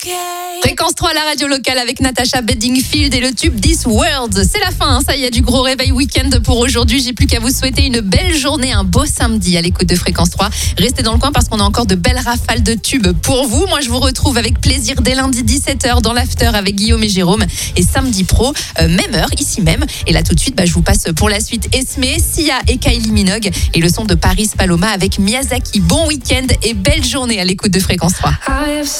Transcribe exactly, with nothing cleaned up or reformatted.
Fréquence trois, la radio locale avec Natasha Bedingfield et le tube This World. C'est la fin, hein, ça y est, du gros réveil week-end pour aujourd'hui. J'ai plus qu'à vous souhaiter une belle journée, un beau samedi à l'écoute de Fréquence trois. Restez dans le coin parce qu'on a encore de belles rafales de tubes pour vous. Moi, je vous retrouve avec plaisir dès lundi dix-sept heures dans l'after avec Guillaume et Jérôme. Et samedi pro, euh, même heure, ici même. Et là, tout de suite, bah, je vous passe pour la suite Esme, Sia et Kylie Minogue. Et le son de Paris Paloma avec Miyazaki. Bon week-end et belle journée à l'écoute de Fréquence trois.